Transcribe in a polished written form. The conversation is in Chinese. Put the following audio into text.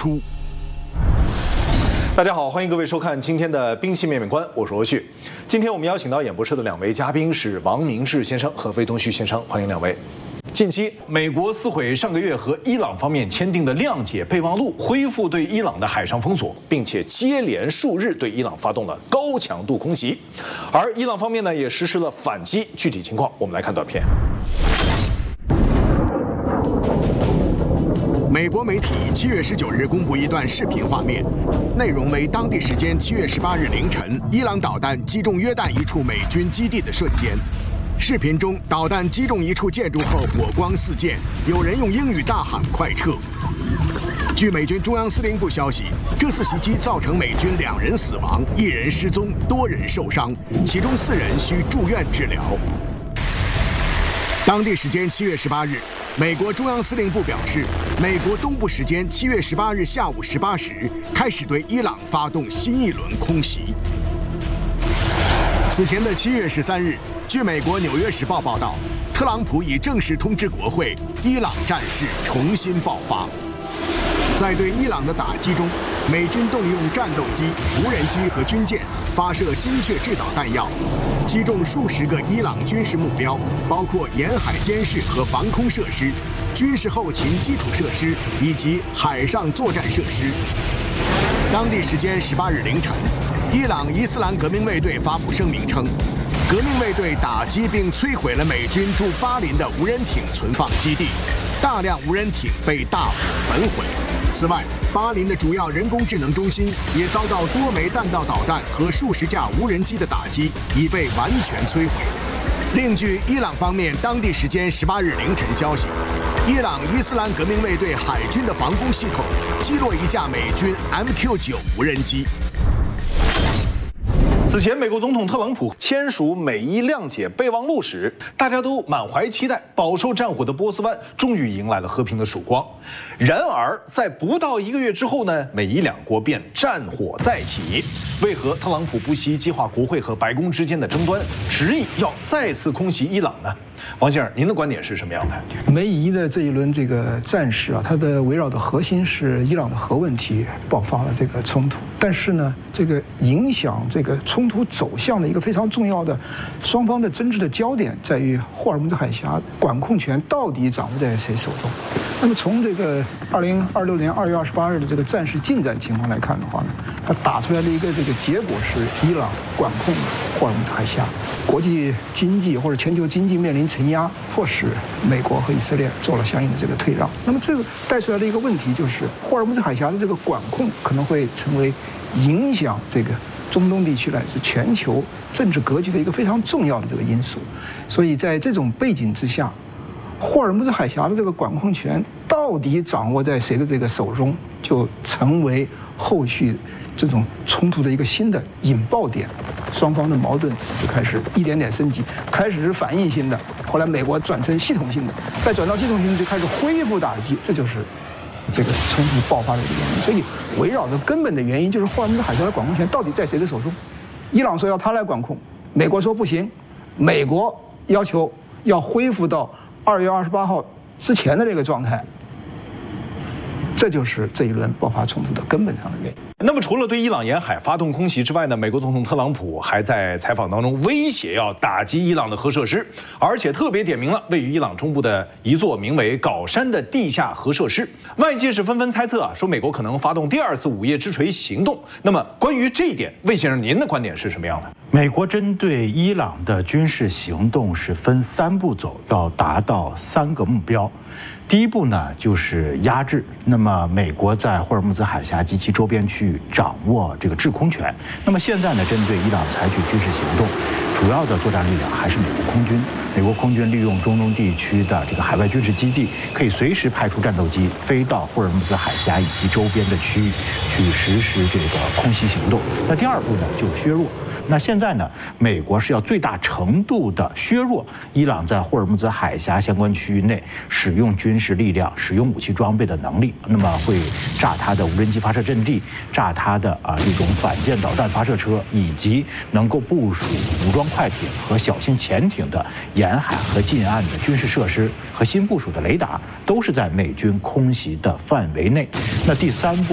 出。 大家好，欢迎各位收看今天的兵器面面观，我是欧旭。今天我们邀请到演播室的两位嘉宾是王明志先生和魏东旭先生，欢迎两位。近期，美国撕毁上个月和伊朗方面签订的谅解备忘录，恢复对伊朗的海上封锁，并且接连数日对伊朗发动了高强度空袭，而伊朗方面呢也实施了反击。具体情况，我们来看短片。 美国媒体7月19日公布一段视频画面，内容为当地时间7月18日凌晨，伊朗导弹击中约旦一处美军基地的瞬间。视频中，导弹击中一处建筑后火光四溅，有人用英语大喊“快撤”。据美军中央司令部消息，这次袭击造成美军2人死亡，1人失踪，多人受伤，其中4人需住院治疗。当地时间7月18日，美国中央司令部表示，美国东部时间7月18日下午18时开始对伊朗发动新一轮空袭。此前的7月13日，据美国《纽约时报》报道，特朗普已正式通知国会，伊朗战事重新爆发。在对伊朗的打击中，美军动用战斗机、无人机和军舰发射精确制导弹药，击中数十个伊朗军事目标，包括沿海监视和防空设施、军事后勤基础设施以及海上作战设施。当地时间18日凌晨，伊朗伊斯兰革命卫队发布声明称，革命卫队打击并摧毁了美军驻巴林的无人艇存放基地，大量无人艇被大幅焚毁。此外，巴林的主要人工智能中心也遭到多枚弹道导弹和数十架无人机的打击，已被完全摧毁。另据伊朗方面当地时间18日凌晨消息，伊朗伊斯兰革命卫队海军的防空系统击落一架美军 MQ-9 无人机。 此前，美国总统特朗普签署美伊谅解备忘录时，大家都满怀期待，饱受战火的波斯湾终于迎来了和平的曙光。然而，在不到1个月之后呢，美伊两国便战火再起。为何特朗普不惜激化国会和白宫之间的争端，执意要再次空袭伊朗呢？王先生，您的观点是什么样的？ 美伊的这一轮这个战事啊，它的围绕的核心是伊朗的核问题爆发了这个冲突，但是呢，这个影响这个冲突走向的一个非常重要的双方的争执的焦点在于霍尔木兹海峡管控权到底掌握在谁手中。那么从这个2026年2月28日的这个战事进展情况来看的话呢，它打出来的一个这个结果是伊朗管控霍尔木兹海峡，国际经济或者全球经济面临承压，迫使美国和以色列做了相应的这个退让。那么这个带出来的一个问题就是，霍尔木兹海峡的这个管控可能会成为影响这个中东地区乃至全球政治格局的一个非常重要的这个因素。所以在这种背景之下，霍尔木兹海峡的这个管控权到底掌握在谁的这个手中，就成为后续这种冲突的一个新的引爆点。双方的矛盾就开始一点点升级，开始是反应性的，后来美国转成系统性的，再转到系统性的就开始恢复打击，这就是这个冲突爆发的一个原因。所以围绕着根本的原因就是霍尔木兹海峡的管控权到底在谁的手中？伊朗说要他来管控，美国说不行，美国要求要恢复到2月28号之前的这个状态。这就是这一轮爆发冲突的根本上的原因。 那么，除了对伊朗沿海发动空袭之外呢，美国总统特朗普还在采访当中威胁要打击伊朗的核设施，而且特别点名了位于伊朗中部的一座名为镐山的地下核设施。外界是纷纷猜测啊，说美国可能发动第2次午夜之锤行动。那么，关于这一点，魏先生您的观点是什么样的？ 美国针对伊朗的军事行动是分3步走，要达到3个目标。第一步呢，就是压制。那么，美国在霍尔木兹海峡及其周边区域掌握这个制空权。那么现在呢，针对伊朗采取军事行动，主要的作战力量还是美国空军。美国空军利用中东地区的这个海外军事基地，可以随时派出战斗机飞到霍尔木兹海峡以及周边的区域去实施这个空袭行动。那第2步呢，就是削弱。那现在呢，美国是要最大程度的削弱伊朗在霍尔木兹海峡相关区域内使用军事力量、使用武器装备的能力。那么会炸它的无人机发射阵地，炸它的这种反舰导弹发射车，以及能够部署武装快艇和小型潜艇的沿海和近岸的军事设施和新部署的雷达，都是在美军空袭的范围内。那第3步